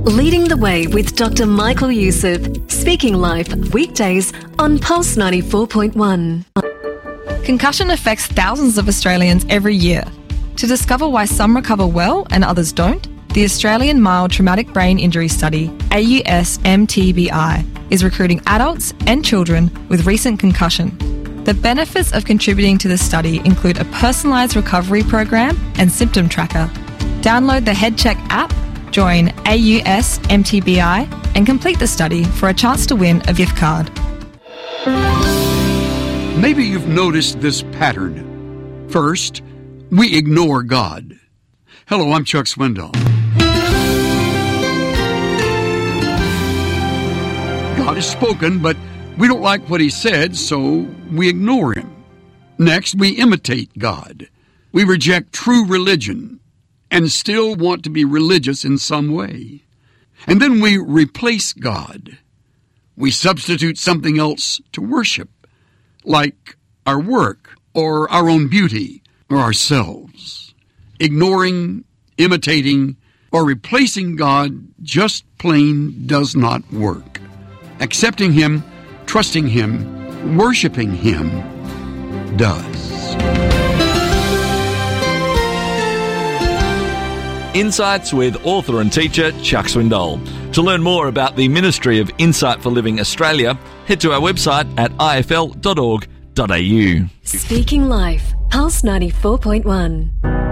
Leading the Way with Dr. Michael Youssef. Speaking Life, weekdays on Pulse 94.1. Concussion affects thousands of Australians every year. To discover why some recover well and others don't, the Australian Mild Traumatic Brain Injury Study, AUS-MTBI, is recruiting adults and children with recent concussion. The benefits of contributing to the study include a personalised recovery program and symptom tracker. Download the HeadCheck app, join AUS-MTBI and complete the study for a chance to win a gift card. Maybe you've noticed this pattern. First, we ignore God. Hello, I'm Chuck Swindoll. God has spoken, but we don't like what he said, so we ignore him. Next, we imitate God. We reject true religion and still want to be religious in some way. And then we replace God. We substitute something else to worship, like our work or our own beauty or ourselves. Ignoring, imitating, or replacing God just plain does not work. Accepting him, trusting him, worshiping him does. Insights with author and teacher Chuck Swindoll. To learn more about the Ministry of Insight for Living Australia, head to our website at ifl.org.au. Speaking Life, Pulse 94.1.